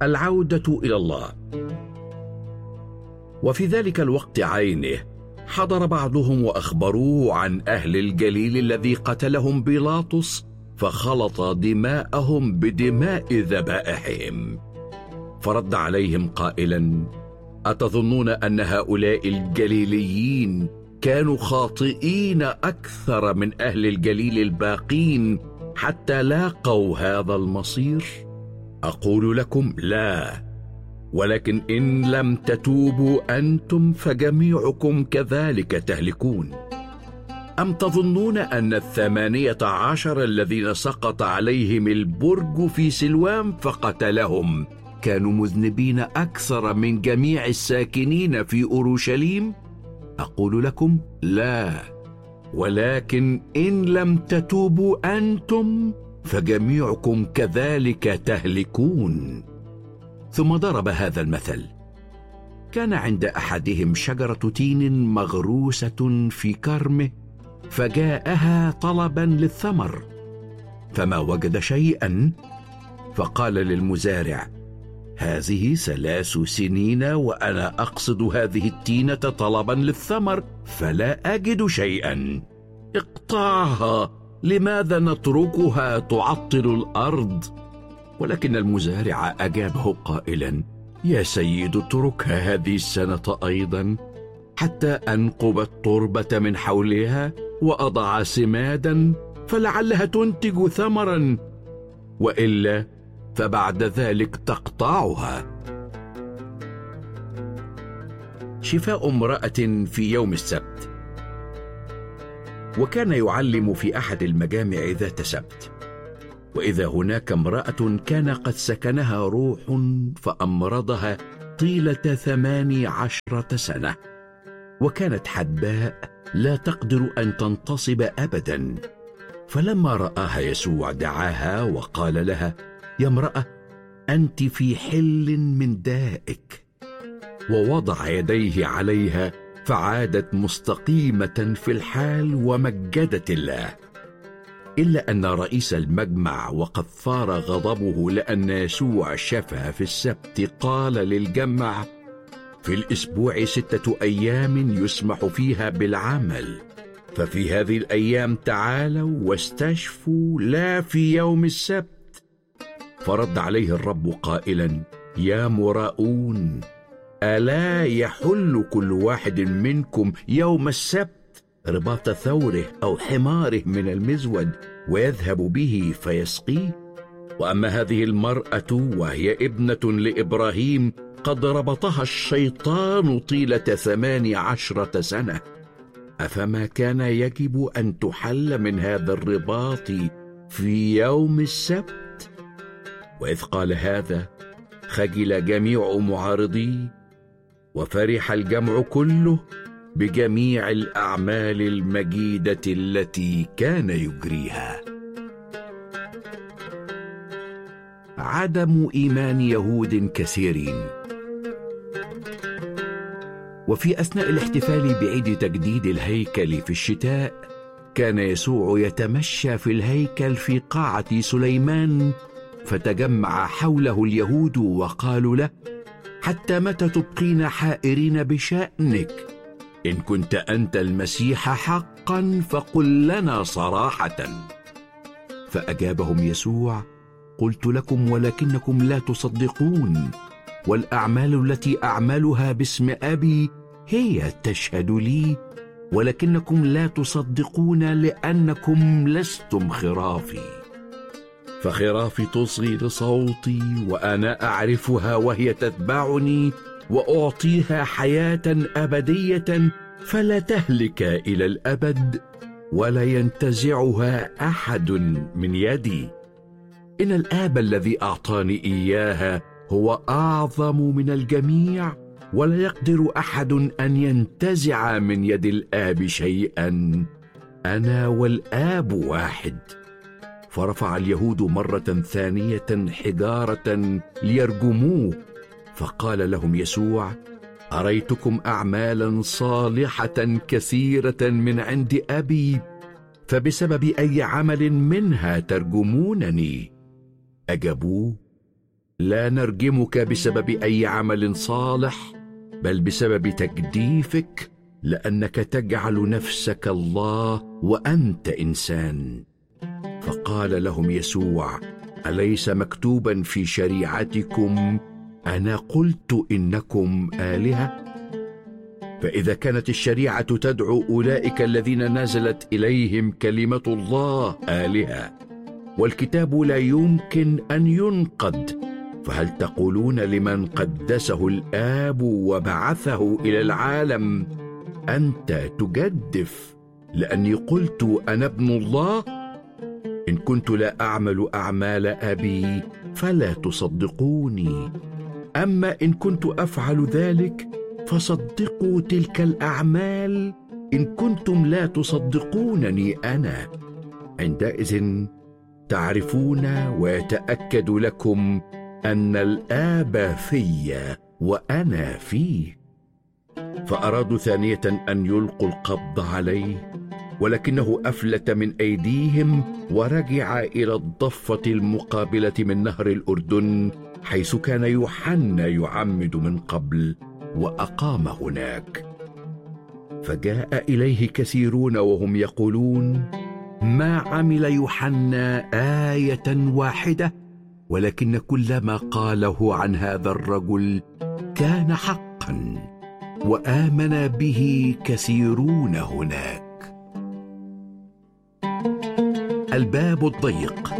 العودة إلى الله. وفي ذلك الوقت عينه حضر بعضهم وأخبروه عن أهل الجليل الذي قتلهم بيلاطس، فخلط دماءهم بدماء ذبائحهم. فرد عليهم قائلا: أتظنون أن هؤلاء الجليليين كانوا خاطئين أكثر من أهل الجليل الباقين حتى لاقوا هذا المصير؟ أقول لكم لا، ولكن إن لم تتوبوا أنتم فجميعكم كذلك تهلكون. أم تظنون أن 18 الذين سقط عليهم البرج في سلوام فقتلهم كانوا مذنبين أكثر من جميع الساكنين في أورشليم؟ أقول لكم لا، ولكن إن لم تتوبوا أنتم فجميعكم كذلك تهلكون. ثم ضرب هذا المثل: كان عند أحدهم شجرة تين مغروسة في كرمه، فجاءها طلبا للثمر، فما وجد شيئا، فقال للمزارع: هذه 3 سنين وأنا أقصد هذه التينة طلبا للثمر فلا أجد شيئا، اقطعها، لماذا نتركها تعطل الأرض؟ ولكن المزارع أجابه قائلا: يا سيد، اتركها هذه السنة أيضا حتى أنقب التربة من حولها وأضع سمادا، فلعلها تنتج ثمرا، وإلا فبعد ذلك تقطعها. شفاء امرأة في يوم السبت. وكان يعلم في أحد المجامع ذات سبت، وإذا هناك امرأة كان قد سكنها روح فأمرضها طيلة 18 سنة، وكانت حدباء لا تقدر أن تنتصب أبدا. فلما رآها يسوع دعاها وقال لها: يا امرأة، أنت في حل من دائك. ووضع يديه عليها فعادت مستقيمة في الحال ومجدت الله. إلا أن رئيس المجمع وقد ثار غضبه لأن يسوع شفى في السبت قال للجمع: في الأسبوع 6 أيام يسمح فيها بالعمل، ففي هذه الأيام تعالوا واستشفوا، لا في يوم السبت. فرد عليه الرب قائلا: يا مراؤون، ألا يحل كل واحد منكم يوم السبت رباط ثوره أو حماره من المزود ويذهب به فيسقيه؟ وأما هذه المرأة وهي ابنة لإبراهيم قد ربطها الشيطان طيلة 18 سنة، أفما كان يجب أن تحل من هذا الرباط في يوم السبت؟ وإذ قال هذا خجل جميع معارضيه، وفرح الجمع كله بجميع الأعمال المجيدة التي كان يجريها. عدم إيمان يهود كثيرين. وفي أثناء الاحتفال بعيد تجديد الهيكل في الشتاء، كان يسوع يتمشى في الهيكل في قاعة سليمان، فتجمع حوله اليهود وقالوا له: حتى متى تبقين حائرين بشأنك؟ إن كنت أنت المسيح حقا فقل لنا صراحة. فأجابهم يسوع: قلت لكم ولكنكم لا تصدقون، والأعمال التي أعملها باسم أبي هي تشهد لي، ولكنكم لا تصدقون لأنكم لستم خرافي. فخرافي تصغي لصوتي وأنا أعرفها وهي تتبعني، وأعطيها حياة أبدية فلا تهلك إلى الأبد، ولا ينتزعها أحد من يدي. إن الآب الذي أعطاني إياها هو أعظم من الجميع، ولا يقدر أحد أن ينتزع من يد الآب شيئا. أنا والآب واحد. فرفع اليهود مرة ثانية حجارة ليرجموه، فقال لهم يسوع: أريتكم أعمالا صالحة كثيرة من عند أبي، فبسبب أي عمل منها ترجمونني؟ أجابوه: لا نرجمك بسبب أي عمل صالح، بل بسبب تجديفك، لأنك تجعل نفسك الله وأنت إنسان. فقال لهم يسوع: أليس مكتوبا في شريعتكم أنا قلت إنكم آلهة؟ فإذا كانت الشريعة تدعو أولئك الذين نزلت إليهم كلمة الله آلهة، والكتاب لا يمكن أن ينقض، فهل تقولون لمن قدسه الآب وبعثه إلى العالم: أنت تجدف لأني قلت أنا ابن الله؟ إن كنت لا أعمل أعمال أبي فلا تصدقوني، أما إن كنت أفعل ذلك فصدقوا تلك الأعمال إن كنتم لا تصدقونني أنا. عندئذ تعرفون ويتأكد لكم أن الآب في وأنا فيه. فأرادوا ثانية أن يلقوا القبض عليه، ولكنه أفلت من أيديهم ورجع إلى الضفة المقابلة من نهر الأردن، حيث كان يوحنا يعمد من قبل، وأقام هناك. فجاء إليه كثيرون وهم يقولون: ما عمل يوحنا آية واحدة، ولكن كل ما قاله عن هذا الرجل كان حقا، وآمن به كثيرون هناك. الباب الضيق.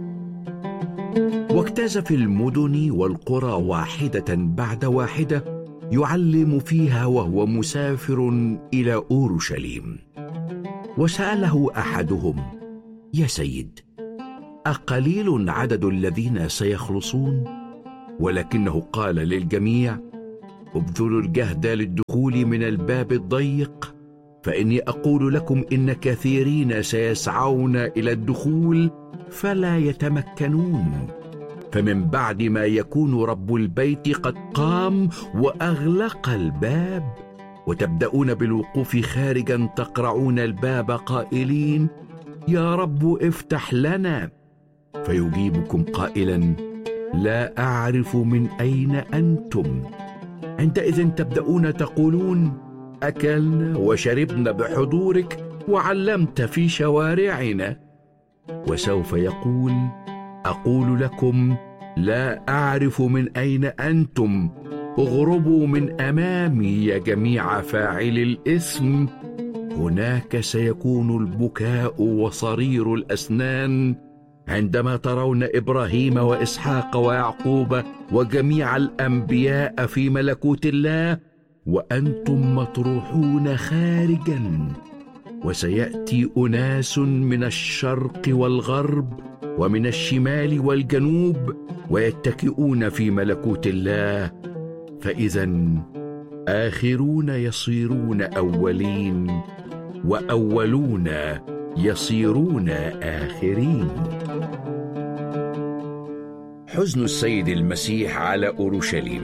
واجتاز في المدن والقرى واحدة بعد واحدة يعلم فيها وهو مسافر إلى أورشليم. وسأله أحدهم: يا سيد، أقليل عدد الذين سيخلصون؟ ولكنه قال للجميع: ابذلوا الجهد للدخول من الباب الضيق، فإني أقول لكم إن كثيرين سيسعون إلى الدخول فلا يتمكنون. فمن بعد ما يكون رب البيت قد قام وأغلق الباب، وتبدأون بالوقوف خارجا تقرعون الباب قائلين: يا رب افتح لنا. فيجيبكم قائلا: لا أعرف من أين أنتم. عندئذ تبدأون تقولون: أكلنا وشربنا بحضورك وعلمت في شوارعنا. وسوف يقول: أقول لكم لا أعرف من أين أنتم، اغربوا من أمامي يا جميع فاعل الإثم. هناك سيكون البكاء وصرير الأسنان عندما ترون إبراهيم وإسحاق ويعقوب وجميع الأنبياء في ملكوت الله، وأنتم مطروحون خارجا. وسيأتي أناس من الشرق والغرب ومن الشمال والجنوب ويتكئون في ملكوت الله. فإذا آخرون يصيرون أولين، وأولون يصيرون آخرين. حزن السيد المسيح على أورشليم.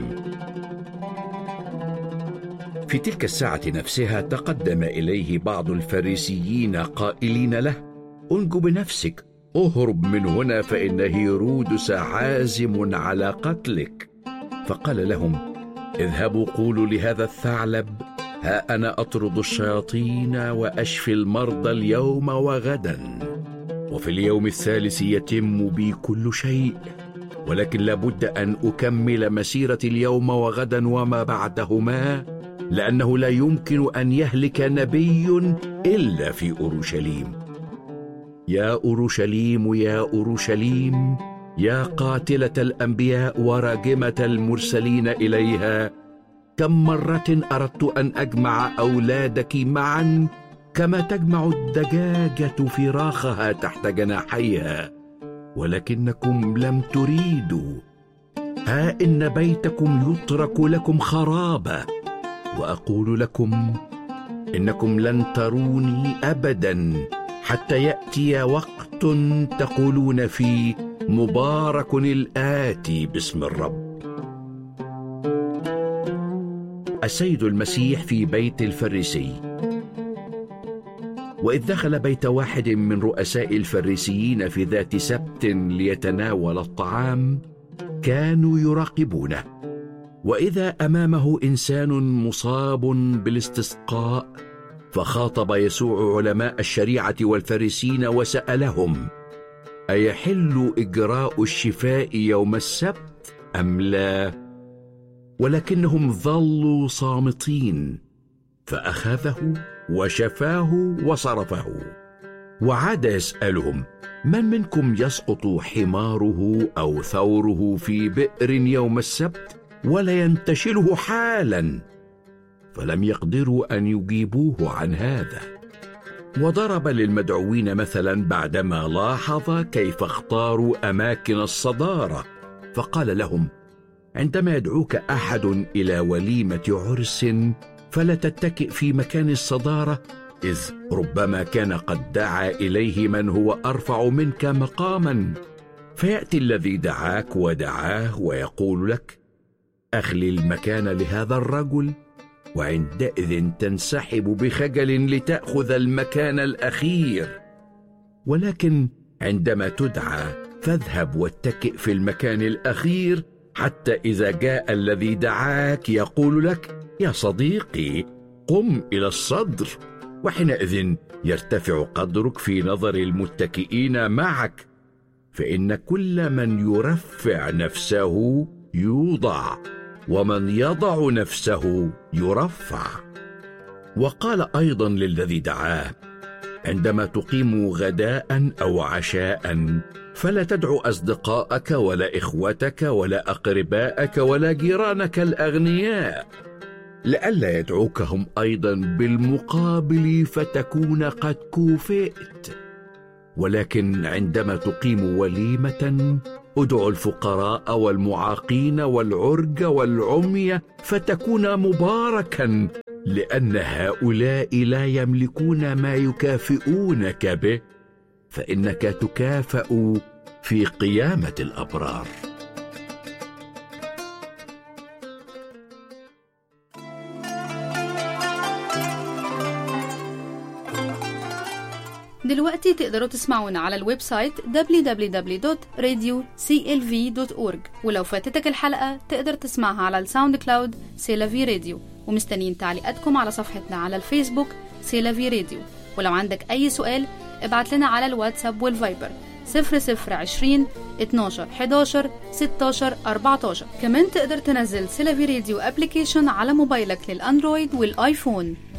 في تلك الساعة نفسها تقدم إليه بعض الفريسيين قائلين له: أنج بنفسك، اهرب من هنا، فإن هيرودس عازم على قتلك. فقال لهم: اذهبوا قولوا لهذا الثعلب: ها أنا أطرد الشياطين وأشفي المرضى اليوم وغدا، وفي اليوم الثالث يتم بي كل شيء. ولكن لابد أن أكمل مسيرة اليوم وغدا وما بعدهما، لأنه لا يمكن أن يهلك نبي إلا في أورشليم. يا أورشليم يا أورشليم، يا قاتلة الأنبياء وراجمة المرسلين إليها، كم مرة أردت أن أجمع أولادك معا كما تجمع الدجاجة فراخها تحت جناحيها، ولكنكم لم تريدوا. ها إن بيتكم يترك لكم خرابا. وأقول لكم إنكم لن تروني أبدا حتى يأتي وقت تقولون فيه: مبارك الآتي باسم الرب. السيد المسيح في بيت الفريسي. وإذ دخل بيت واحد من رؤساء الفريسيين في ذات سبت ليتناول الطعام، كانوا يراقبونه. وإذا أمامه إنسان مصاب بالاستسقاء فخاطب يسوع علماء الشريعة والفريسين وسألهم: أيحل إجراء الشفاء يوم السبت أم لا؟ ولكنهم ظلوا صامتين، فأخذه وشفاه وصرفه. وعاد يسألهم: من منكم يسقط حماره أو ثوره في بئر يوم السبت ولا ينتشله حالا؟ فلم يقدروا أن يجيبوه عن هذا. وضرب للمدعوين مثلا بعدما لاحظ كيف اختاروا أماكن الصدارة، فقال لهم: عندما يدعوك أحد إلى وليمة عرس فلا تتكئ في مكان الصدارة، إذ ربما كان قد دعا إليه من هو أرفع منك مقاما، فيأتي الذي دعاك ودعاه ويقول لك: أخلي المكان لهذا الرجل، وعندئذ تنسحب بخجل لتأخذ المكان الأخير. ولكن عندما تدعى فاذهب واتكئ في المكان الأخير، حتى إذا جاء الذي دعاك يقول لك: يا صديقي قم إلى الصدر، وحينئذ يرتفع قدرك في نظر المتكئين معك، فإن كل من يرفع نفسه يوضع، ومن يضع نفسه يرفع. وقال أيضا للذي دعاه: عندما تقيم غداء أو عشاء فلا تدعو أصدقائك ولا إخوتك ولا أقربائك ولا جيرانك الأغنياء، لئلا يدعوكهم أيضا بالمقابل فتكون قد كوفئت. ولكن عندما تقيم وليمة ادعوا الفقراء والمعاقين والعرج والعمي فتكون مباركا، لأن هؤلاء لا يملكون ما يكافئونك به، فإنك تكافأ في قيامة الأبرار. دلوقتي تقدروا تسمعونا على الويب سايت www.radioclv.org، ولو فاتتك الحلقة تقدر تسمعها على الساوند كلاود سيلافي راديو. ومستنيين تعليقاتكم على صفحتنا على الفيسبوك سيلافي راديو. ولو عندك أي سؤال ابعت لنا على الواتساب والفايبر 0020 12 11 16 14. كمان تقدر تنزل سيلافي راديو ابليكيشن على موبايلك للأندرويد والآيفون.